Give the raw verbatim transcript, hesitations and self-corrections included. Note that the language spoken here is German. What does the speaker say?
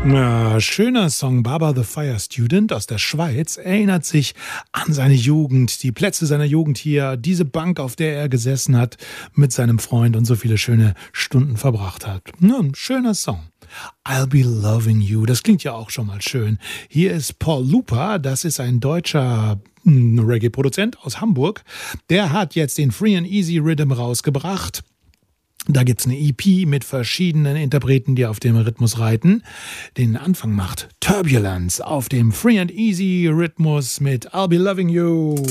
Ja, schöner Song. Baba the Fire Student aus der Schweiz erinnert sich an seine Jugend, die Plätze seiner Jugend hier, diese Bank, auf der er gesessen hat mit seinem Freund und so viele schöne Stunden verbracht hat. Ja, ein schöner Song. I'll Be Loving You, das klingt ja auch schon mal schön. Hier ist Paul Lupa, das ist ein deutscher mm, Reggae-Produzent aus Hamburg. Der hat jetzt den Free and Easy Rhythm rausgebracht. Da gibt's eine E P mit verschiedenen Interpreten, die auf dem Rhythmus reiten. Den Anfang macht Turbulence auf dem Free and Easy Rhythmus mit I'll Be Loving You.